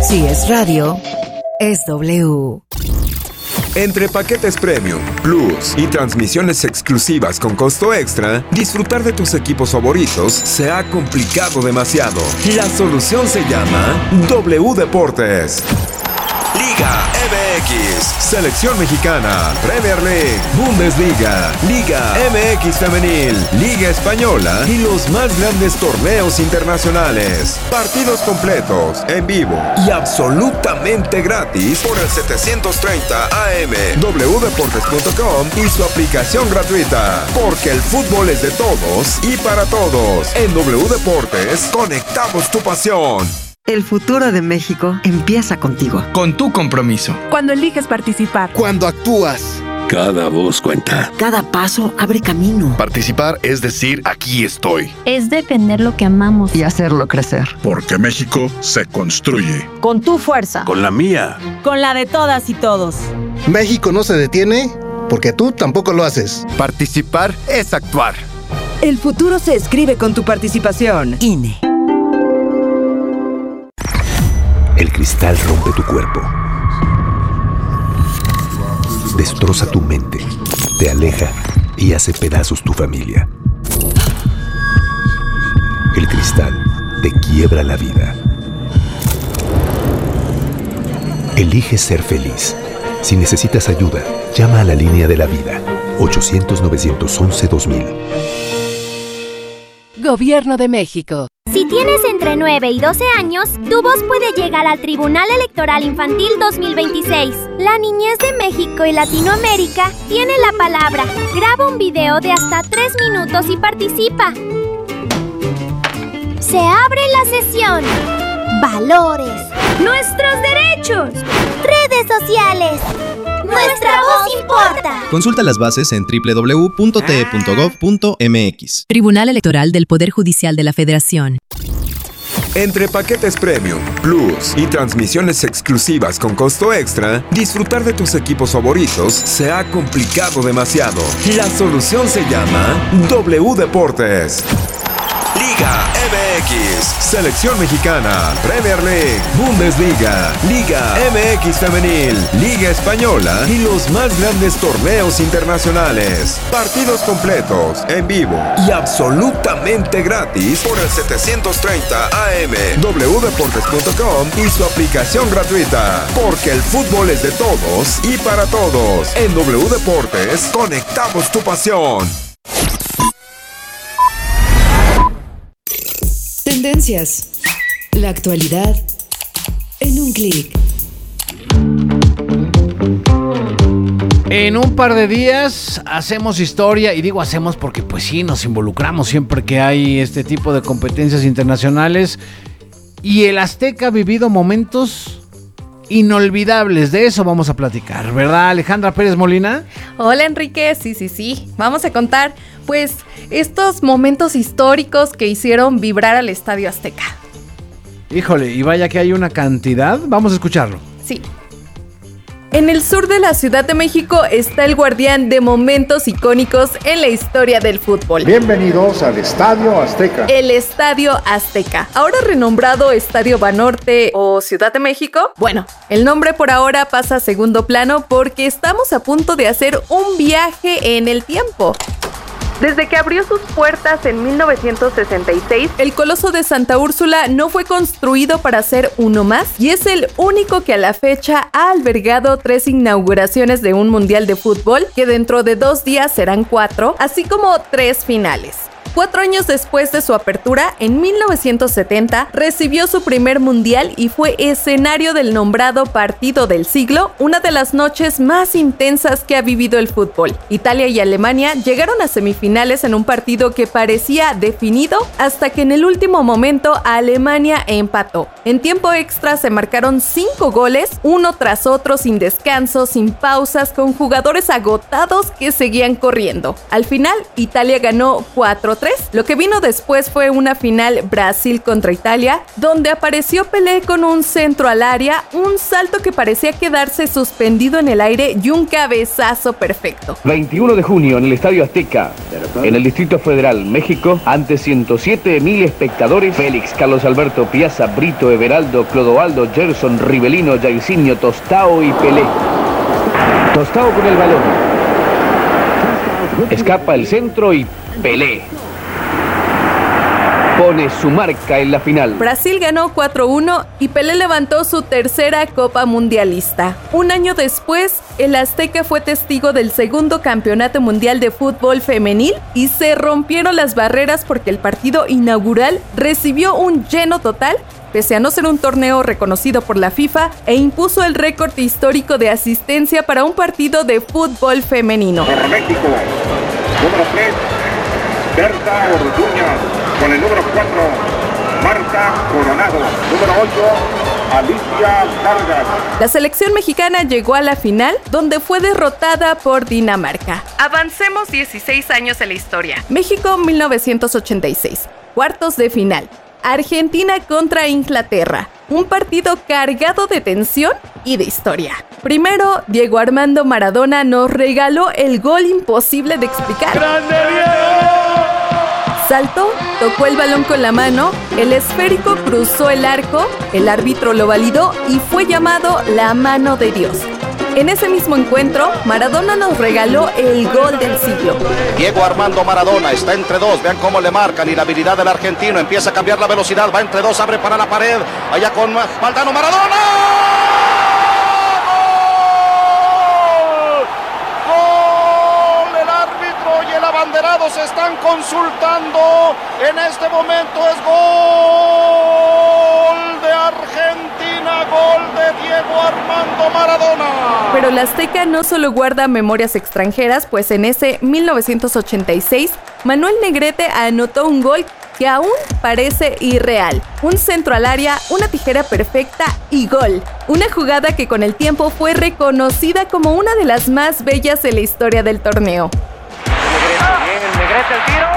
Si es radio, es W. Entre paquetes Premium, Plus y transmisiones exclusivas con costo extra, disfrutar de tus equipos favoritos se ha complicado demasiado. La solución se llama W Deportes. Liga MX, Selección Mexicana, Premier League, Bundesliga, Liga MX Femenil, Liga Española y los más grandes torneos internacionales. Partidos completos, en vivo y absolutamente gratis por el 730 AM, wdeportes.com y su aplicación gratuita. Porque el fútbol es de todos y para todos. En W Deportes, conectamos tu pasión. El futuro de México empieza contigo. Con tu compromiso. Cuando eliges participar. Cuando actúas. Cada voz cuenta. Cada paso abre camino. Participar es decir, aquí estoy. Es defender lo que amamos. Y hacerlo crecer. Porque México se construye. Con tu fuerza. Con la mía. Con la de todas y todos. México no se detiene porque tú tampoco lo haces. Participar es actuar. El futuro se escribe con tu participación. INE. El cristal rompe tu cuerpo, destroza tu mente, te aleja y hace pedazos tu familia. El cristal te quiebra la vida. Elige ser feliz. Si necesitas ayuda, llama a la línea de la vida, 800-911-2000. Gobierno de México. Si tienes entre 9 y 12 años, tu voz puede llegar al Tribunal Electoral Infantil 2026. La niñez de México y Latinoamérica tiene la palabra. Graba un video de hasta 3 minutos y participa. Se abre la sesión. Valores. Nuestros derechos. Redes sociales. Nuestra voz importa. Consulta las bases en www.te.gov.mx. Tribunal Electoral del Poder Judicial de la Federación. Entre paquetes Premium, Plus y transmisiones exclusivas con costo extra, disfrutar de tus equipos favoritos se ha complicado demasiado. La solución se llama W Deportes. Liga MX, Selección Mexicana, Premier League, Bundesliga, Liga MX Femenil, Liga Española y los más grandes torneos internacionales. Partidos completos, en vivo y absolutamente gratis por el 730 AM, wdeportes.com y su aplicación gratuita. Porque el fútbol es de todos y para todos. En W Deportes, conectamos tu pasión. Tendencias. La actualidad en un clic. En un par de días hacemos historia, y digo hacemos porque pues sí, nos involucramos siempre que hay este tipo de competencias internacionales, y el Azteca ha vivido momentos inolvidables. De eso vamos a platicar, ¿verdad, Alejandra Pérez Molina? Hola, Enrique, sí, vamos a contar pues estos momentos históricos que hicieron vibrar al Estadio Azteca. Híjole, y vaya que hay una cantidad, vamos a escucharlo. Sí. En el sur de la Ciudad de México está el guardián de momentos icónicos en la historia del fútbol. Bienvenidos al Estadio Azteca. El Estadio Azteca, ahora renombrado Estadio Banorte o Ciudad de México. Bueno, el nombre por ahora pasa a segundo plano porque estamos a punto de hacer un viaje en el tiempo. Desde que abrió sus puertas en 1966, el Coloso de Santa Úrsula no fue construido para ser uno más y es el único que a la fecha ha albergado 3 inauguraciones de un mundial de fútbol, que dentro de 2 días serán 4, así como 3 finales. 4 años después de su apertura, en 1970, recibió su primer mundial y fue escenario del nombrado Partido del Siglo, una de las noches más intensas que ha vivido el fútbol. Italia y Alemania llegaron a semifinales en un partido que parecía definido, hasta que en el último momento Alemania empató. En tiempo extra se marcaron 5 goles, uno tras otro, sin descanso, sin pausas, con jugadores agotados que seguían corriendo. Al final, Italia ganó 4-3 2003. Lo que vino después fue una final Brasil contra Italia, donde apareció Pelé con un centro al área, un salto que parecía quedarse suspendido en el aire y un cabezazo perfecto. 21 de junio en el Estadio Azteca, en el Distrito Federal, México, ante 107,000 espectadores. Félix, Carlos Alberto, Piazza, Brito, Everaldo, Clodoaldo, Gerson, Rivelino, Jairzinho, Tostao y Pelé. Tostao con el balón. Escapa el centro y Pelé pone su marca en la final. Brasil ganó 4-1 y Pelé levantó su tercera Copa Mundialista. Un año después, el Azteca fue testigo del segundo Campeonato Mundial de Fútbol Femenil y se rompieron las barreras porque el partido inaugural recibió un lleno total, pese a no ser un torneo reconocido por la FIFA, e impuso el récord histórico de asistencia para un partido de fútbol femenino. Por México, número 3, Berta Orduña. Con el número 4, Marta Coronado. Número 8, Alicia Vargas. La selección mexicana llegó a la final, donde fue derrotada por Dinamarca. Avancemos 16 años en la historia. México 1986, cuartos de final. Argentina contra Inglaterra, un partido cargado de tensión y de historia. Primero, Diego Armando Maradona nos regaló el gol imposible de explicar. ¡Grande Diego! Saltó, tocó el balón con la mano, el esférico cruzó el arco, el árbitro lo validó y fue llamado la mano de Dios. En ese mismo encuentro, Maradona nos regaló el gol del siglo. Diego Armando Maradona está entre dos, vean cómo le marcan y la habilidad del argentino empieza a cambiar la velocidad, va entre dos, abre para la pared, allá con Valdano Maradona. Abanderados se están consultando. En este momento es gol de Argentina, gol de Diego Armando Maradona. Pero la Azteca no solo guarda memorias extranjeras, pues en ese 1986 Manuel Negrete anotó un gol que aún parece irreal. Un centro al área, una tijera perfecta y gol. Una jugada que con el tiempo fue reconocida como una de las más bellas de la historia del torneo. Negrete el tiro.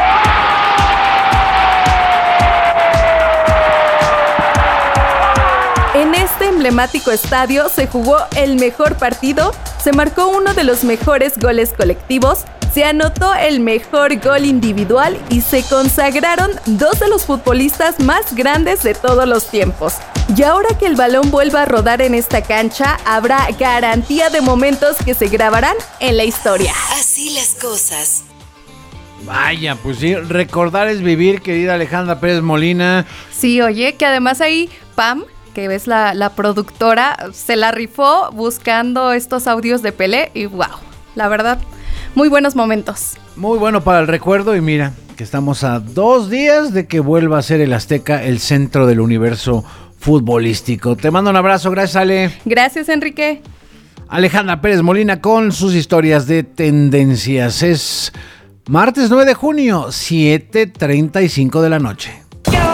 En este emblemático estadio se jugó el mejor partido, se marcó uno de los mejores goles colectivos, se anotó el mejor gol individual y se consagraron dos de los futbolistas más grandes de todos los tiempos. Y ahora que el balón vuelva a rodar en esta cancha, habrá garantía de momentos que se grabarán en la historia. Así las cosas. Vaya, pues sí, recordar es vivir, querida Alejandra Pérez Molina. Sí, oye, que además ahí Pam, que es la productora, se la rifó buscando estos audios de Pelé y wow, la verdad, muy buenos momentos. Muy bueno para el recuerdo y mira, que estamos a 2 días de que vuelva a ser el Azteca el centro del universo futbolístico. Te mando un abrazo, gracias Ale. Gracias Enrique. Alejandra Pérez Molina con sus historias de tendencias. Es martes 9 de junio, 7:35 de la noche.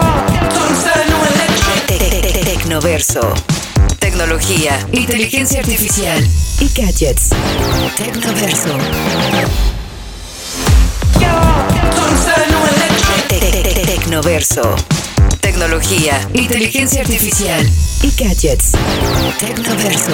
Tecnoverso. Tecnología, inteligencia artificial y gadgets. Tecnoverso. Tecnoverso. Tecnología, inteligencia artificial y gadgets. Tecnoverso.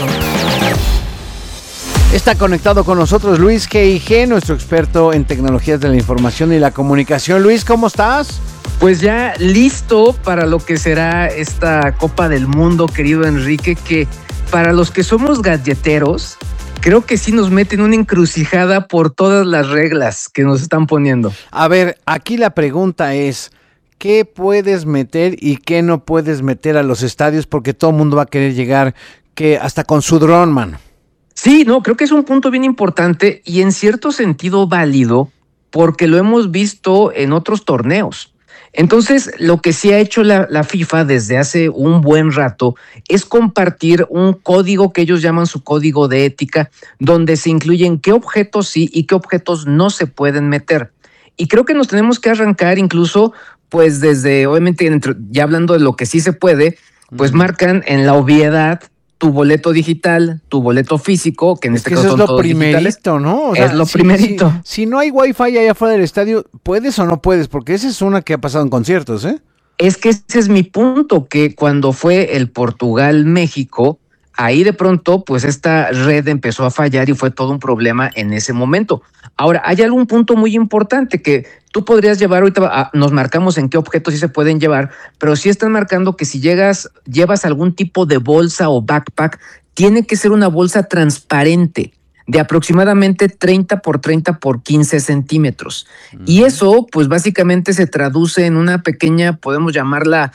Está conectado con nosotros Luis G.I.G., nuestro experto en tecnologías de la información y la comunicación. Luis, ¿cómo estás? Pues ya listo para lo que será esta Copa del Mundo, querido Enrique, que para los que somos gadgeteros, creo que sí nos meten una encrucijada por todas las reglas que nos están poniendo. A ver, aquí la pregunta es, ¿qué puedes meter y qué no puedes meter a los estadios? Porque todo el mundo va a querer llegar, que hasta con su dron, man. Sí, no, creo que es un punto bien importante y en cierto sentido válido, porque lo hemos visto en otros torneos. Entonces, lo que sí ha hecho la FIFA desde hace un buen rato es compartir un código que ellos llaman su código de ética, donde se incluyen qué objetos sí y qué objetos no se pueden meter. Y creo que nos tenemos que arrancar incluso, pues desde, obviamente, ya hablando de lo que sí se puede, pues marcan en la obviedad tu boleto digital, tu boleto físico, que en este caso eso son es lo todos primerito, digitales. ¿no? O sea, es lo primerito. Si no hay Wi-Fi allá afuera del estadio, ¿puedes o no puedes? Porque esa es una que ha pasado en conciertos, ¿eh? Es que ese es mi punto, que cuando fue el Portugal-México, ahí de pronto, pues esta red empezó a fallar y fue todo un problema en ese momento. Ahora, hay algún punto muy importante que tú podrías llevar, ahorita nos marcamos en qué objetos sí se pueden llevar, pero sí están marcando que si llevas algún tipo de bolsa o backpack, tiene que ser una bolsa transparente de aproximadamente 30 por 30 por 15 centímetros. Y eso, pues básicamente se traduce en una pequeña, podemos llamarla,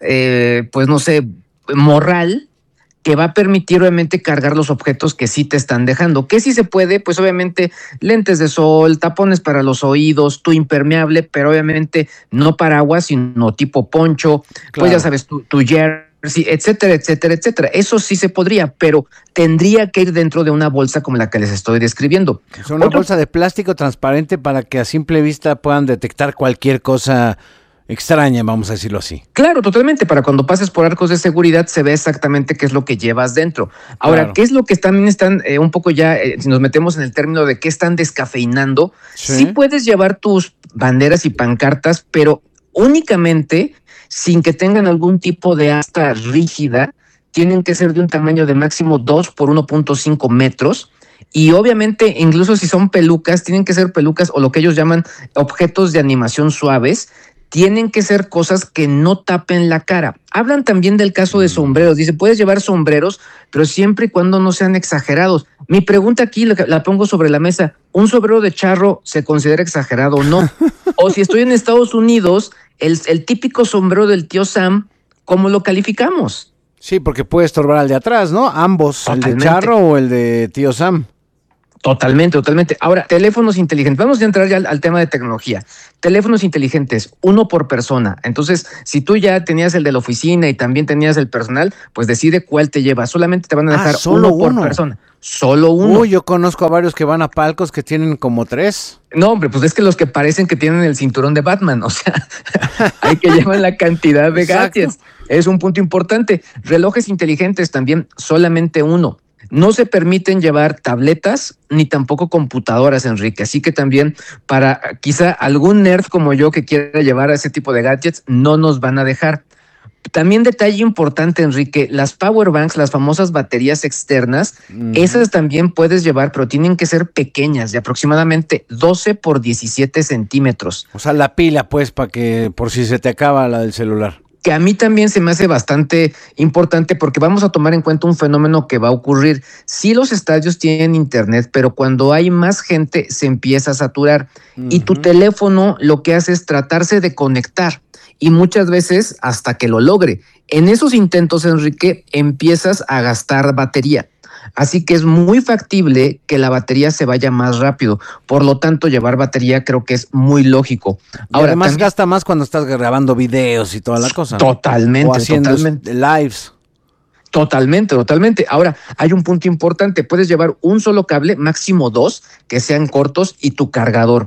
pues no sé, morral, que va a permitir obviamente cargar los objetos que sí te están dejando. ¿Qué sí se puede? Pues obviamente lentes de sol, tapones para los oídos, tu impermeable, pero obviamente no paraguas, sino tipo poncho, claro. Pues ya sabes, tu jersey, etcétera, etcétera, etcétera. Eso sí se podría, pero tendría que ir dentro de una bolsa como la que les estoy describiendo. Es una bolsa de plástico transparente para que a simple vista puedan detectar cualquier cosa extraña, vamos a decirlo así. Claro, totalmente. Para cuando pases por arcos de seguridad se ve exactamente qué es lo que llevas dentro. Ahora, claro. ¿Qué es lo que también están un poco ya, si nos metemos en el término de qué están descafeinando? Sí puedes llevar tus banderas y pancartas, pero únicamente sin que tengan algún tipo de asta rígida. Tienen que ser de un tamaño de máximo 2 por 1.5 metros. Y obviamente, incluso si son pelucas, tienen que ser pelucas o lo que ellos llaman objetos de animación suaves. Tienen que ser cosas que no tapen la cara. Hablan también del caso de sombreros. Dice, puedes llevar sombreros, pero siempre y cuando no sean exagerados. Mi pregunta aquí la pongo sobre la mesa. ¿Un sombrero de charro se considera exagerado o no? O si estoy en Estados Unidos, el típico sombrero del tío Sam, ¿cómo lo calificamos? Sí, porque puede estorbar al de atrás, ¿no? Ambos, totalmente. El de charro o el de tío Sam. Totalmente, totalmente. Ahora, teléfonos inteligentes. Vamos a entrar ya al tema de tecnología. Teléfonos inteligentes, uno por persona. Entonces, si tú ya tenías el de la oficina y también tenías el personal, pues decide cuál te llevas. Solamente te van a dejar uno por persona. Solo uno. Uy, yo conozco a varios que van a palcos que tienen como 3. No, hombre, pues es que los que parecen que tienen el cinturón de Batman, o sea, hay que llevar la cantidad de gadgets. Es un punto importante. Relojes inteligentes también, solamente uno. No se permiten llevar tabletas ni tampoco computadoras, Enrique. Así que también para quizá algún nerd como yo que quiera llevar ese tipo de gadgets, no nos van a dejar. También detalle importante, Enrique, las power banks, las famosas baterías externas, esas también puedes llevar, pero tienen que ser pequeñas, de aproximadamente 12 por 17 centímetros. O sea, la pila, pues, para que por si se te acaba la del celular. Que a mí también se me hace bastante importante porque vamos a tomar en cuenta un fenómeno que va a ocurrir. Sí, los estadios tienen internet, pero cuando hay más gente se empieza a saturar y tu teléfono lo que hace es tratarse de conectar y muchas veces hasta que lo logre. En esos intentos, Enrique, empiezas a gastar batería. Así que es muy factible que la batería se vaya más rápido. Por lo tanto, llevar batería creo que es muy lógico. Ahora, además también gasta más cuando estás grabando videos y toda la cosa. Totalmente. O haciendo totalmente. Lives. Totalmente, totalmente. Ahora, hay un punto importante. Puedes llevar un solo cable, máximo 2, que sean cortos, y tu cargador.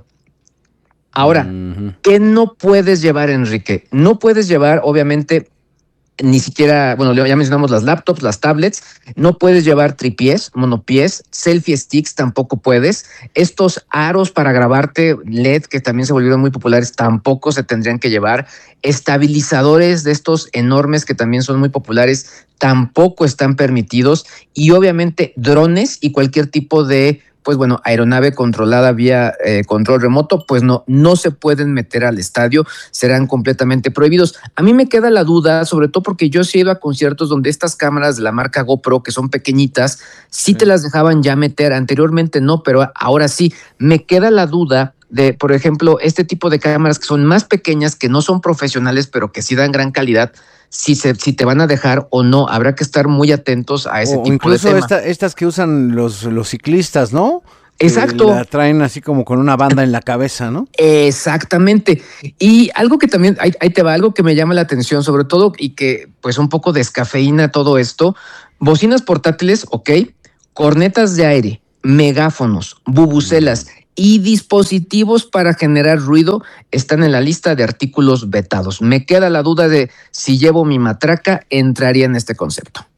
Ahora, ¿qué no puedes llevar, Enrique? No puedes llevar, obviamente, ni siquiera, bueno, ya mencionamos las laptops, las tablets, no puedes llevar tripiés, monopiés, selfie sticks tampoco puedes, estos aros para grabarte LED que también se volvieron muy populares tampoco se tendrían que llevar, estabilizadores de estos enormes que también son muy populares tampoco están permitidos y obviamente drones y cualquier tipo de pues bueno, aeronave controlada vía control remoto, pues no se pueden meter al estadio, serán completamente prohibidos. A mí me queda la duda, sobre todo porque yo sí he ido a conciertos donde estas cámaras de la marca GoPro, que son pequeñitas, sí te las dejaban ya meter, anteriormente no, pero ahora sí. Me queda la duda de, por ejemplo, este tipo de cámaras que son más pequeñas, que no son profesionales, pero que sí dan gran calidad, si te van a dejar o no, habrá que estar muy atentos a ese tipo de tema. Incluso estas que usan los ciclistas, ¿no? Exacto. La traen así como con una banda en la cabeza, ¿no? Exactamente. Y algo que también, ahí te va, algo que me llama la atención, sobre todo, y que pues un poco descafeína todo esto, bocinas portátiles, ok, cornetas de aire, megáfonos, bubucelas y dispositivos para generar ruido están en la lista de artículos vetados. Me queda la duda de si llevo mi matraca, entraría en este concepto.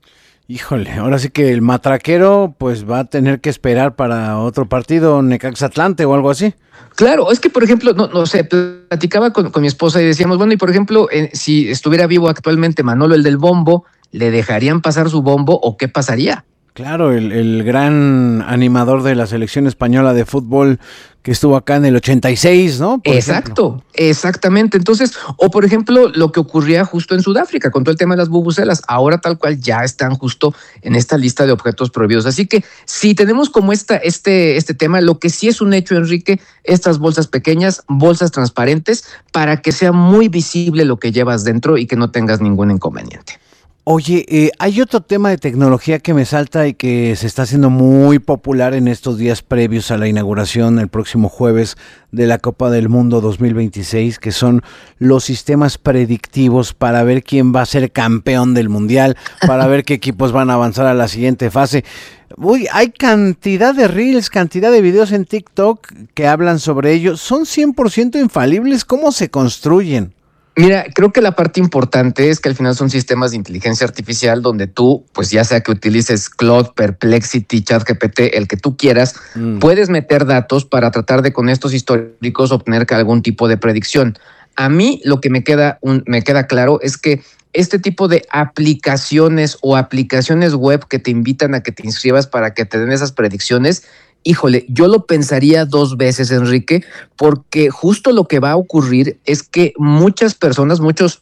Híjole, ahora sí que el matraquero pues va a tener que esperar para otro partido, Necaxa Atlante o algo así. Claro, es que por ejemplo, no sé, platicaba con mi esposa y decíamos, bueno, y por ejemplo, si estuviera vivo actualmente Manolo, el del bombo, ¿le dejarían pasar su bombo o qué pasaría? Claro, el gran animador de la selección española de fútbol que estuvo acá en el 86, ¿no? Exacto, exactamente. Entonces, o por ejemplo, lo que ocurría justo en Sudáfrica con todo el tema de las bubucelas, ahora tal cual ya están justo en esta lista de objetos prohibidos. Así que si tenemos como este tema, lo que sí es un hecho, Enrique, estas bolsas pequeñas, bolsas transparentes, para que sea muy visible lo que llevas dentro y que no tengas ningún inconveniente. Oye, hay otro tema de tecnología que me salta y que se está haciendo muy popular en estos días previos a la inauguración el próximo jueves de la Copa del Mundo 2026, que son los sistemas predictivos para ver quién va a ser campeón del Mundial, para ver qué equipos van a avanzar a la siguiente fase. Uy, hay cantidad de reels, cantidad de videos en TikTok que hablan sobre ello. ¿Son 100% infalibles? ¿Cómo se construyen? Mira, creo que la parte importante es que al final son sistemas de inteligencia artificial donde tú, pues ya sea que utilices Claude, Perplexity, ChatGPT, el que tú quieras, puedes meter datos para tratar de con estos históricos obtener algún tipo de predicción. A mí lo que me queda claro es que este tipo de aplicaciones o aplicaciones web que te invitan a que te inscribas para que te den esas predicciones, híjole, yo lo pensaría 2 veces, Enrique, porque justo lo que va a ocurrir es que muchas personas,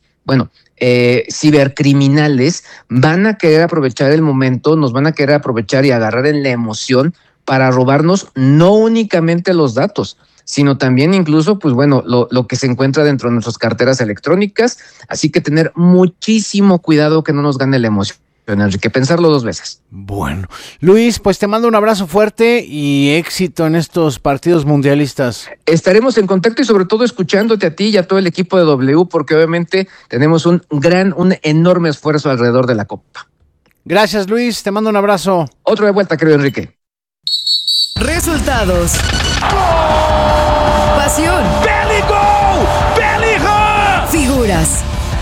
cibercriminales van a querer aprovechar el momento, nos van a querer aprovechar y agarrar en la emoción para robarnos no únicamente los datos, sino también incluso, lo que se encuentra dentro de nuestras carteras electrónicas. Así que tener muchísimo cuidado que no nos gane la emoción, Enrique, pensarlo 2 veces. Bueno, Luis, pues te mando un abrazo fuerte y éxito en estos partidos mundialistas. Estaremos en contacto y sobre todo escuchándote a ti y a todo el equipo de W, porque obviamente tenemos un enorme esfuerzo alrededor de la Copa. Gracias, Luis, te mando un abrazo. Otro de vuelta, querido Enrique. Resultados. Pasión. Figuras.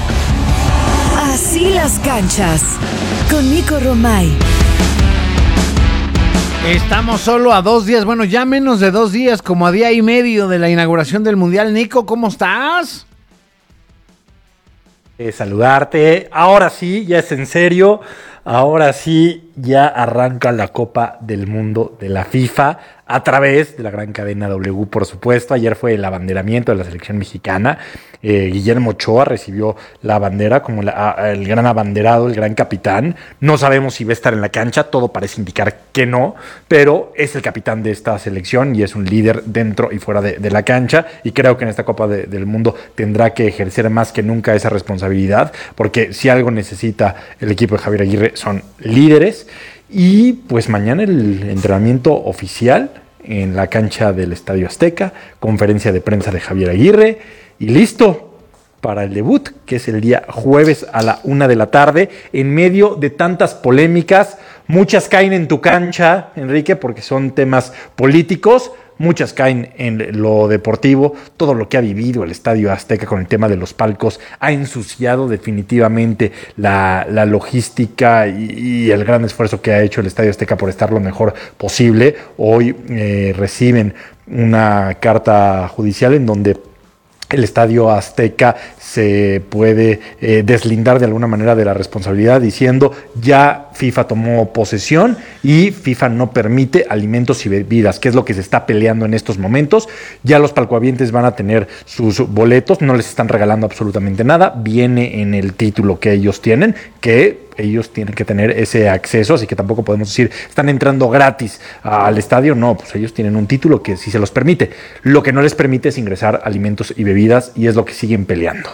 Así las canchas. Con Nico Romay. Estamos solo a 2 días, ya menos de 2 días, como a día y medio de la inauguración del Mundial. Nico, ¿cómo estás? Saludarte. Ahora sí, ya es en serio. Ahora sí, ya arranca la Copa del Mundo de la FIFA a través de la gran cadena W, por supuesto. Ayer fue el abanderamiento de la selección mexicana. Guillermo Ochoa recibió la bandera como el gran abanderado, el gran capitán. No sabemos si va a estar en la cancha, todo parece indicar que no, pero es el capitán de esta selección y es un líder dentro y fuera de la cancha, y creo que en esta Copa del Mundo tendrá que ejercer más que nunca esa responsabilidad, porque si algo necesita el equipo de Javier Aguirre son líderes. Y pues mañana el entrenamiento oficial en la cancha del Estadio Azteca, conferencia de prensa de Javier Aguirre y listo para el debut, que es el día jueves a la 1 de la tarde, en medio de tantas polémicas. Muchas caen en tu cancha, Enrique, porque son temas políticos. Muchas caen en lo deportivo. Todo lo que ha vivido el Estadio Azteca con el tema de los palcos ha ensuciado definitivamente la logística y el gran esfuerzo que ha hecho el Estadio Azteca por estar lo mejor posible. Hoy reciben una carta judicial en donde el Estadio Azteca se puede deslindar de alguna manera de la responsabilidad, diciendo ya FIFA tomó posesión y FIFA no permite alimentos y bebidas, que es lo que se está peleando en estos momentos. Ya los palcohabientes van a tener sus boletos, no les están regalando absolutamente nada, viene en el título que ellos tienen, que ellos tienen que tener ese acceso, así que tampoco podemos decir están entrando gratis al estadio. No, pues ellos tienen un título que sí se los permite. Lo que no les permite es ingresar alimentos y bebidas, y es lo que siguen peleando.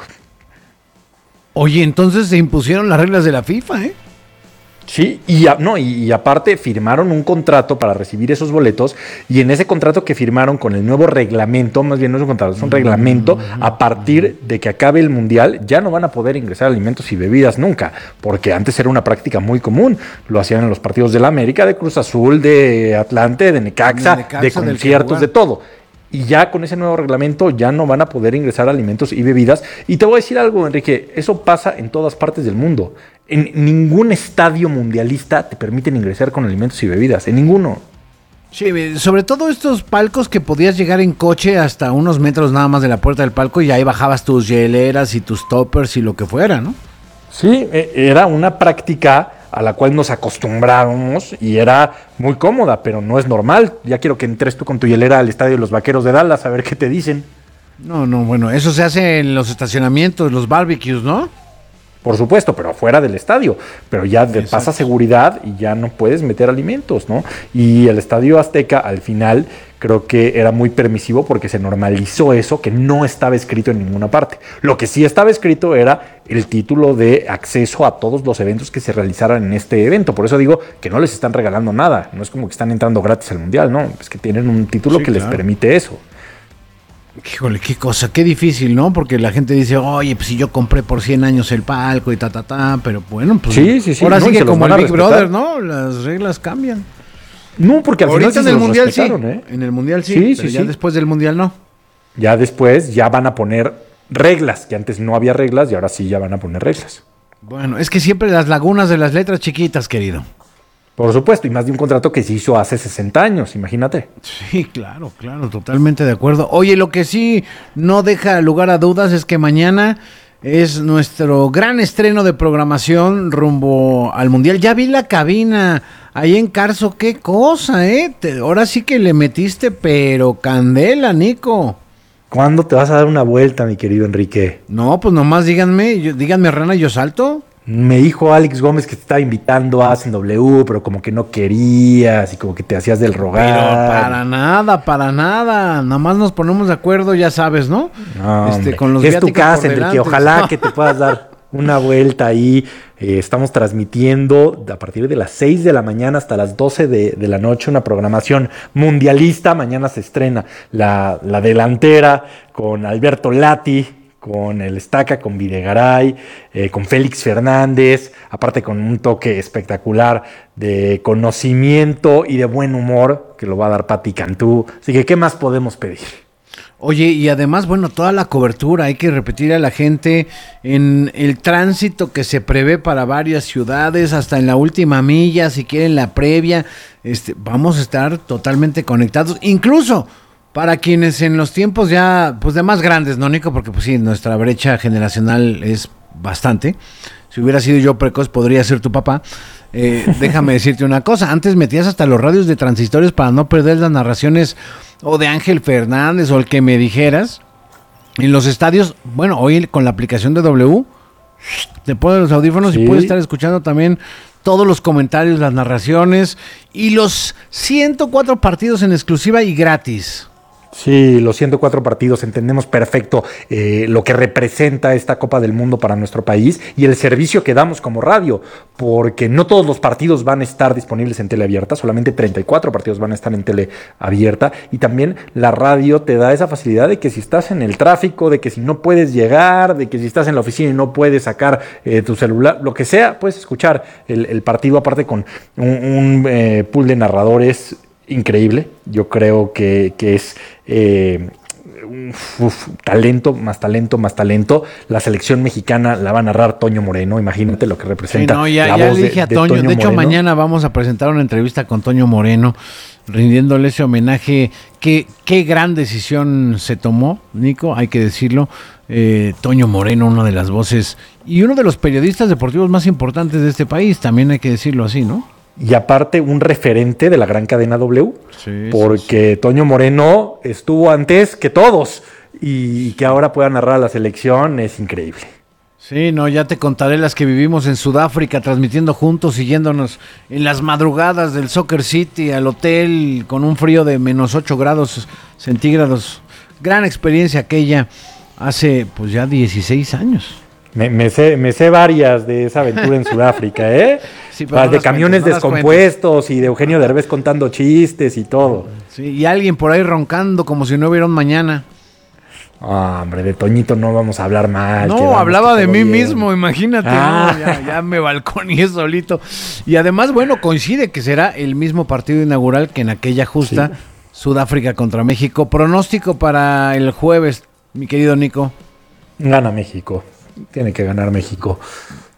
Oye, entonces se impusieron las reglas de la FIFA, ¿eh? Sí, y aparte firmaron un contrato para recibir esos boletos, y en ese contrato que firmaron con el nuevo reglamento, más bien no es un contrato, es un reglamento, a partir de que acabe el Mundial ya no van a poder ingresar alimentos y bebidas nunca, porque antes era una práctica muy común, lo hacían en los partidos de la América, de Cruz Azul, de Atlante, de Necaxa, de conciertos, de todo. Y ya con ese nuevo reglamento ya no van a poder ingresar alimentos y bebidas. Y te voy a decir algo, Enrique, eso pasa en todas partes del mundo. En ningún estadio mundialista te permiten ingresar con alimentos y bebidas, en ninguno. Sí, sobre todo estos palcos que podías llegar en coche hasta unos metros nada más de la puerta del palco y ahí bajabas tus hieleras y tus toppers y lo que fuera, ¿no? Sí, era una práctica a la cual nos acostumbramos y era muy cómoda, pero no es normal. Ya quiero que entres tú con tu hielera al estadio de los Vaqueros de Dallas a ver qué te dicen. No, bueno, eso se hace en los estacionamientos, los barbecues, ¿no? Por supuesto, pero afuera del estadio. Pero ya pasa seguridad y ya no puedes meter alimentos, ¿no? Y el Estadio Azteca, al final, creo que era muy permisivo porque se normalizó eso que no estaba escrito en ninguna parte. Lo que sí estaba escrito era el título de acceso a todos los eventos que se realizaran en este evento. Por eso digo que no les están regalando nada. No es como que están entrando gratis al Mundial, no. Es que tienen un título que les permite eso. Híjole, qué cosa, qué difícil, ¿no? Porque la gente dice, oye, pues si yo compré por 100 años el palco y pero bueno, pues sí. Ahora no, sigue como el Big Brother, ¿no? Las reglas cambian. No, porque al final en el Mundial sí. En el Mundial sí, pero ya después del Mundial no. Ya después ya van a poner reglas, que antes no había reglas y ahora sí ya van a poner reglas. Bueno, es que siempre las lagunas de las letras chiquitas, querido. Por supuesto, y más de un contrato que se hizo hace 60 años, imagínate. Sí, claro, totalmente de acuerdo. Oye, lo que sí no deja lugar a dudas es que mañana es nuestro gran estreno de programación rumbo al Mundial. Ya vi la cabina ahí en Carso, qué cosa, ¿eh? Ahora sí que le metiste, pero candela, Nico. ¿Cuándo te vas a dar una vuelta, mi querido Enrique? No, pues nomás díganme, Rana, y yo salto. Me dijo Alex Gómez que te estaba invitando a ACW, pero como que no querías y como que te hacías del rogar. Pero para nada. Nada más nos ponemos de acuerdo, ya sabes, ¿no? Con los es tu casa, Enrique. Ojalá que te puedas dar una vuelta ahí. Estamos transmitiendo a partir de las 6 de la mañana hasta las 12 de la noche una programación mundialista. Mañana se estrena la delantera con Alberto Lati, con el Estaca, con Videgaray, con Félix Fernández, aparte con un toque espectacular de conocimiento y de buen humor que lo va a dar Pati Cantú. Así que, ¿qué más podemos pedir? Oye, y además, bueno, toda la cobertura, hay que repetir a la gente en el tránsito que se prevé para varias ciudades, hasta en la última milla, si quieren la previa, vamos a estar totalmente conectados, incluso para quienes en los tiempos ya, pues de más grandes, ¿no, Nico? Porque pues sí, nuestra brecha generacional es bastante. Si hubiera sido yo precoz, podría ser tu papá. Déjame decirte una cosa, antes metías hasta los radios de transistores para no perder las narraciones o de Ángel Fernández o el que me dijeras. En los estadios, bueno, hoy con la aplicación de W, te pones los audífonos y puedes estar escuchando también todos los comentarios, las narraciones y los 104 partidos en exclusiva y gratis. Sí, los 104 partidos, entendemos perfecto lo que representa esta Copa del Mundo para nuestro país y el servicio que damos como radio, porque no todos los partidos van a estar disponibles en tele abierta, solamente 34 partidos van a estar en tele abierta, y también la radio te da esa facilidad de que si estás en el tráfico, de que si no puedes llegar, de que si estás en la oficina y no puedes sacar tu celular, lo que sea, puedes escuchar el partido, aparte con un pool de narradores increíble. Yo creo que es talento, más talento, más talento. La selección mexicana la va a narrar Toño Moreno. Imagínate lo que representa. Sí, no, ya le dije a Toño. De hecho, mañana vamos a presentar una entrevista con Toño Moreno, rindiéndole ese homenaje. Qué gran decisión se tomó, Nico, hay que decirlo. Toño Moreno, una de las voces y uno de los periodistas deportivos más importantes de este país, también hay que decirlo así, ¿no? Y aparte un referente de la gran cadena W, porque Toño Moreno estuvo antes que todos y que ahora pueda narrar a la selección es increíble. Sí, no, ya te contaré las que vivimos en Sudáfrica transmitiendo juntos, siguiéndonos en las madrugadas del Soccer City al hotel con un frío de menos 8 grados centígrados. Gran experiencia aquella hace pues ya 16 años. Me sé varias de esa aventura en Sudáfrica, ¿eh? Sí, de camiones descompuestos y de Eugenio Derbez contando chistes y todo. Sí, y alguien por ahí roncando como si no hubiera un mañana. Hombre, de Toñito no vamos a hablar mal. No, hablaba de mí mismo, imagínate. No, ya me balconeé solito. Y además, bueno, coincide que será el mismo partido inaugural que en aquella justa Sudáfrica contra México. Pronóstico para el jueves, mi querido Nico. Gana México. Tiene que ganar México.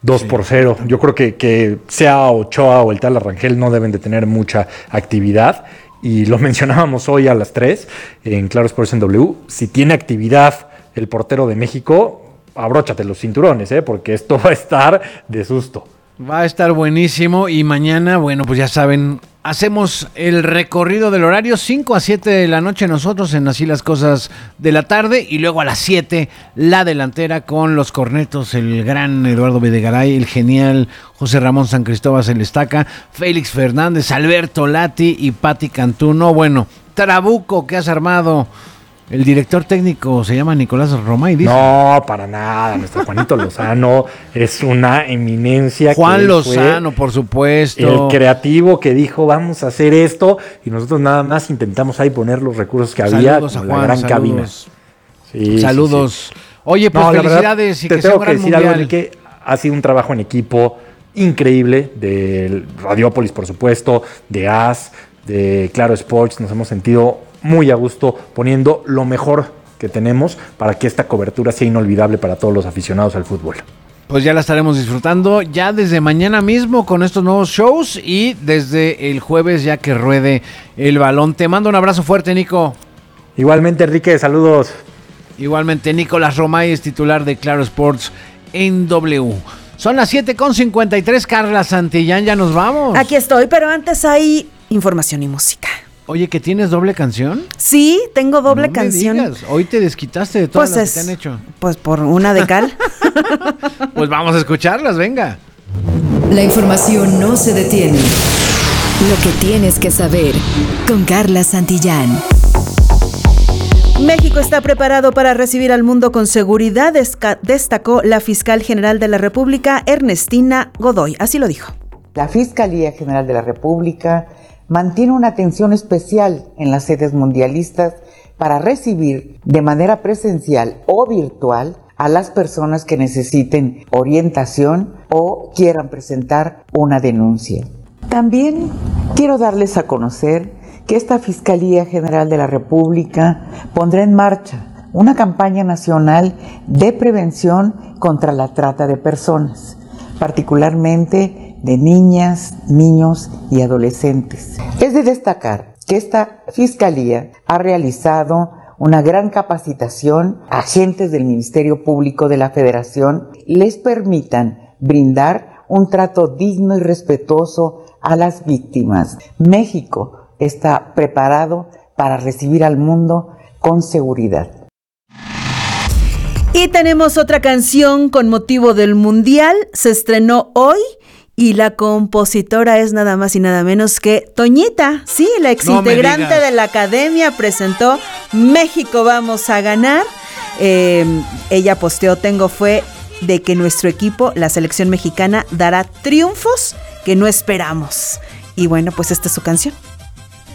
2-0. Yo creo que sea Ochoa o el tal Rangel no deben de tener mucha actividad. Y lo mencionábamos hoy a las 3 en Claro Sports en W. Si tiene actividad el portero de México, abróchate los cinturones, porque esto va a estar de susto. Va a estar buenísimo y mañana, bueno, pues ya saben, hacemos el recorrido del horario 5 a 7 de la noche nosotros en Así las Cosas de la Tarde y luego a las 7 la delantera con los cornetos, el gran Eduardo Videgaray, el genial José Ramón San Cristóbal se le estaca, Félix Fernández, Alberto Lati y Pati Cantú. No, bueno, trabuco que has armado. El director técnico se llama Nicolás Romay, dice. No, para nada. Nuestro Juanito Lozano es una eminencia. Juan Lozano, por supuesto. El creativo que dijo, vamos a hacer esto. Y nosotros nada más intentamos ahí poner los recursos que había. Saludos a Juan, la gran saludos. cabina. Sí, saludos. Sí. Oye, pues felicidades. Verdad, y te que sea tengo un que gran decir mundial. algo, Enrique. Ha sido un trabajo en equipo increíble. De Radiopolis, por supuesto. De AS, de Claro Sports. Nos hemos sentido muy a gusto poniendo lo mejor que tenemos para que esta cobertura sea inolvidable para todos los aficionados al fútbol. Pues ya la estaremos disfrutando ya desde mañana mismo con estos nuevos shows y desde el jueves ya que ruede el balón. Te mando un abrazo fuerte, Nico. Igualmente, Enrique, saludos. Igualmente, Nicolás Romay es titular de Claro Sports en W. Son las 7:53, Carla Santillán, ya nos vamos. Aquí estoy, pero antes hay información y música. Oye, ¿que tienes doble canción? Sí, tengo doble canción. Me digas. Hoy te desquitaste de todas las que te han hecho. Pues por una de cal. Pues vamos a escucharlas, venga. La información no se detiene. Lo que tienes que saber con Carla Santillán. México está preparado para recibir al mundo con seguridad, destacó la fiscal general de la República, Ernestina Godoy. Así lo dijo. La Fiscalía General de la República mantiene una atención especial en las sedes mundialistas para recibir de manera presencial o virtual a las personas que necesiten orientación o quieran presentar una denuncia. También quiero darles a conocer que esta Fiscalía General de la República pondrá en marcha una campaña nacional de prevención contra la trata de personas, particularmente de niñas, niños y adolescentes. Es de destacar que esta Fiscalía ha realizado una gran capacitación a agentes del Ministerio Público de la Federación, les permitan brindar un trato digno y respetuoso a las víctimas. México está preparado para recibir al mundo con seguridad. Y tenemos otra canción con motivo del Mundial, se estrenó hoy. Y la compositora es nada más y nada menos que Toñita. Sí, la exintegrante de la academia presentó México vamos a ganar. Ella posteó, tengo fe de que nuestro equipo, la selección mexicana, dará triunfos que no esperamos. Y bueno, pues esta es su canción.